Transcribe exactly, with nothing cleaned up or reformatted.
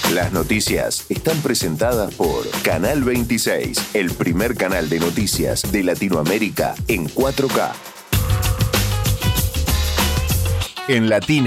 Las noticias están presentadas por Canal veintiséis, el primer canal de noticias de Latinoamérica en cuatro K. En Latina.